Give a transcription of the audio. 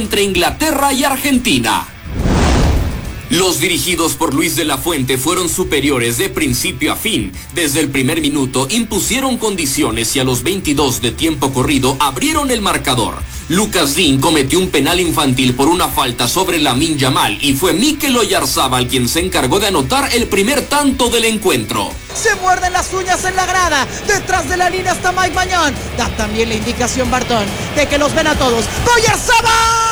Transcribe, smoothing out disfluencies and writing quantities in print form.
entre Inglaterra y Argentina. Los dirigidos por Luis de la Fuente fueron superiores de principio a fin. Desde el primer minuto impusieron condiciones y a los 22 de tiempo corrido abrieron el marcador. Lucas Digne cometió un penal infantil por una falta sobre Lamine Yamal y fue Mikel Oyarzabal quien se encargó de anotar el primer tanto del encuentro. Se muerden las uñas en la grada. Detrás de la línea está Mike Mañón. Da también la indicación Bartón de que los ven a todos. ¡Oyarzabal!